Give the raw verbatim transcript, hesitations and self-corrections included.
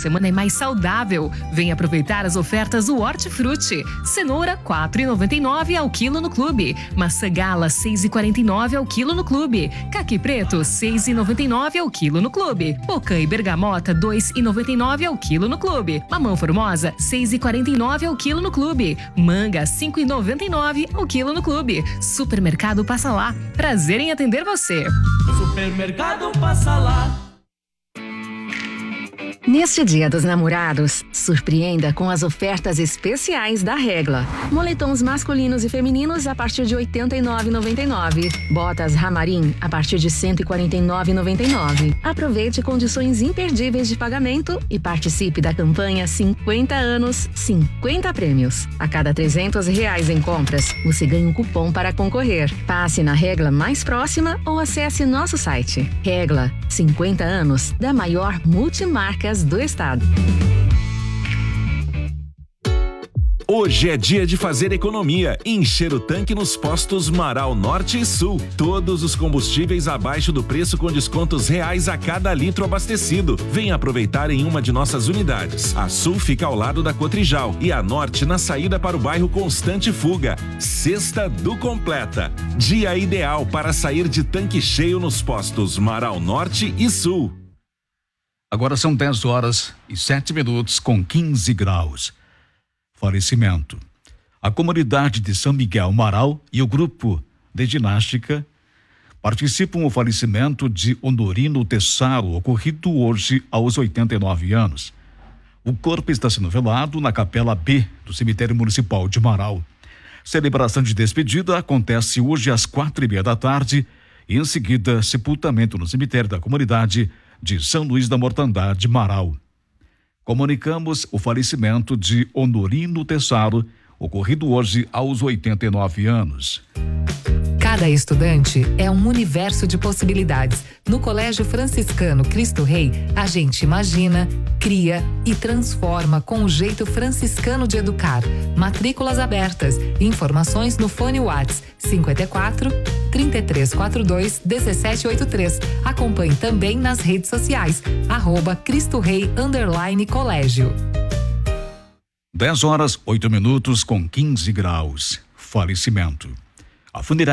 semana é mais saudável. Vem aproveitar as ofertas do Hortifruti. Cenoura, quatro reais e noventa e nove centavos ao quilo no clube. Maçã gala, seis reais e quarenta e nove centavos ao quilo no clube. Caqui preto, seis reais e noventa e nove centavos ao quilo no clube. Pocã e bergamota, dois reais e noventa e nove centavos ao quilo no clube. Mamão formosa, seis reais e quarenta e nove centavos ao quilo no clube. Manga, cinco reais e noventa e nove centavos ao quilo no clube. Supermercado Passa Lá. Prazer em atender você. Supermercado Passa Lá. Neste Dia dos Namorados, surpreenda com as ofertas especiais da Regla. Moletons masculinos e femininos a partir de oitenta e nove reais e noventa e nove centavos. Botas Ramarim a partir de cento e quarenta e nove reais e noventa e nove centavos. Aproveite condições imperdíveis de pagamento e participe da campanha cinquenta anos, cinquenta prêmios. A cada trezentos reais em compras, você ganha um cupom para concorrer. Passe na Regla mais próxima ou acesse nosso site. Regla, cinquenta anos da maior multimarcas do estado. Hoje é dia de fazer economia e encher o tanque nos postos Marau Norte e Sul. Todos os combustíveis abaixo do preço com descontos reais a cada litro abastecido. Venha aproveitar em uma de nossas unidades. A Sul fica ao lado da Cotrijal e a Norte na saída para o bairro Constante Fuga. Sexta do Completa. Dia ideal para sair de tanque cheio nos postos Marau Norte e Sul. Agora são dez horas e sete minutos com quinze graus. Falecimento. A comunidade de São Miguel Marau e o grupo de ginástica participam do falecimento de Honorino Tessaro, ocorrido hoje aos oitenta e nove anos. O corpo está sendo velado na Capela B do Cemitério Municipal de Marau. Celebração de despedida acontece hoje às quatro e meia da tarde e em seguida sepultamento no cemitério da comunidade de São Luís da Mortandade, Marau. Comunicamos o falecimento de Honorino Tessaro, ocorrido hoje aos oitenta e nove anos. Cada estudante é um universo de possibilidades. No Colégio Franciscano Cristo Rei, a gente imagina, cria e transforma com o jeito franciscano de educar. Matrículas abertas. Informações no fone WhatsApp cinquenta e quatro, trinta e três quarenta e dois, dezessete oitenta e três. Acompanhe também nas redes sociais. Arroba Cristo Rei underline colégio. dez horas, oito minutos com quinze graus. Falecimento. A funerária